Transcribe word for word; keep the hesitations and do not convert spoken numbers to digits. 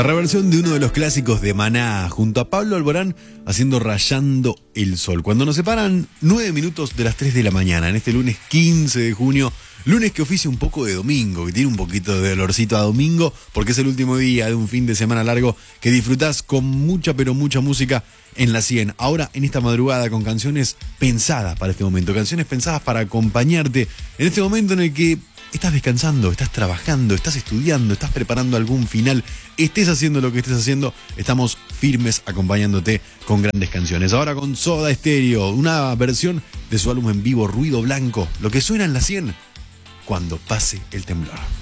La reversión de uno de los clásicos de Maná junto a Pablo Alborán haciendo Rayando el Sol. Cuando nos separan nueve minutos de las tres de la mañana, en este lunes quince de junio, lunes que oficia un poco de domingo, que tiene un poquito de olorcito a domingo, porque es el último día de un fin de semana largo que disfrutás con mucha pero mucha música en la cien. Ahora en esta madrugada con canciones pensadas para este momento, canciones pensadas para acompañarte en este momento en el que estás descansando, estás trabajando, estás estudiando, estás preparando algún final, estés haciendo lo que estés haciendo, estamos firmes acompañándote con grandes canciones. Ahora con Soda Stereo, una versión de su álbum en vivo Ruido Blanco, lo que suena en la cien, Cuando pase el temblor.